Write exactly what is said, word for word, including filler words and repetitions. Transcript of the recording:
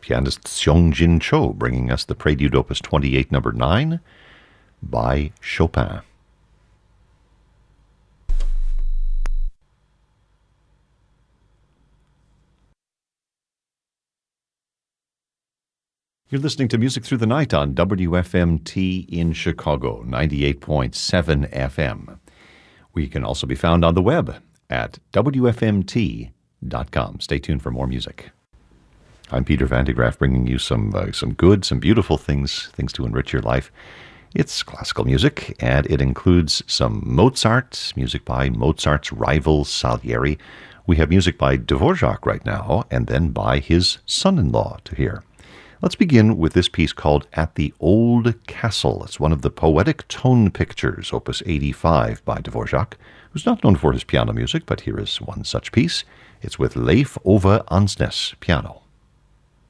pianist Seong-Jin Cho bringing us the Prelude Opus twenty-eight, number nine, by Chopin. You're listening to Music Through the Night on W F M T in Chicago, ninety-eight point seven F M. We can also be found on the web at W F M T dot com. Stay tuned for more music. I'm Peter Van de Graaff, bringing you some uh, some good, some beautiful things, things to enrich your life. It's classical music, and it includes some Mozart, music by Mozart's rival Salieri. We have music by Dvorak right now, and then by his son-in-law to hear. Let's begin with this piece called At the Old Castle. It's one of the Poetic Tone Pictures, Opus eighty-five by Dvorak, who's not known for his piano music, but here is one such piece. It's with Leif Ove Ansnes, piano.